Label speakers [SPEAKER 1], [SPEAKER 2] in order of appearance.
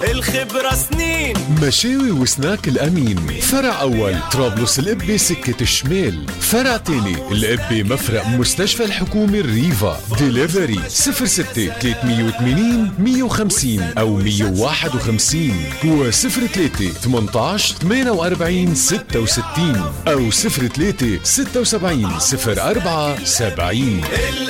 [SPEAKER 1] الخبرة سنين.
[SPEAKER 2] مشاوي وسناك الأمين، فرع أول طرابلس القبة سكة الشمال، فرع تاني القبة مفرق مستشفى الحكومي الريفا. ديليفري 06 380 150 أو 151 و03 18 48 66 أو 03 76 04 70.